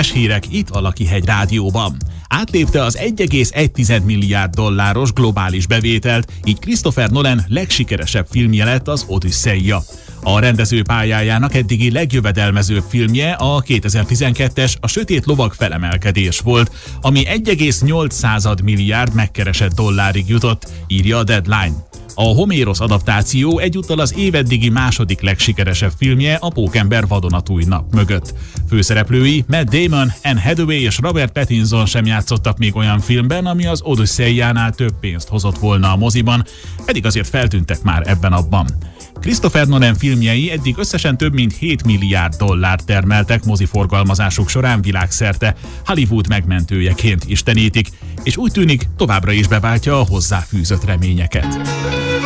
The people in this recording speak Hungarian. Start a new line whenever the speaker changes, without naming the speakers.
Friss hírek itt a Lakihegy Rádióban. Átlépte az 1,1 milliárd dolláros globális bevételt, így Christopher Nolan legsikeresebb filmje lett az Odüsszeia. A rendező pályájának eddigi legjövedelmezőbb filmje a 2012-es A sötét lovag felemelkedés volt, ami 1,8 milliárd megkeresett dollárig jutott, írja a Deadline. A Homérosz adaptáció egyúttal az éveddigi második legsikeresebb filmje a Pókember vadonatúj nap mögött. Főszereplői Matt Damon, Anne Hathaway és Robert Pattinson sem játszottak még olyan filmben, ami az Odüsszeiánál több pénzt hozott volna a moziban, pedig azért feltűntek már ebben-abban. Christopher Nolan filmjei eddig összesen több mint 7 milliárd dollárt termeltek moziforgalmazásuk során világszerte, Hollywood megmentőjeként istenítik, és úgy tűnik továbbra is beváltja a hozzáfűzött reményeket.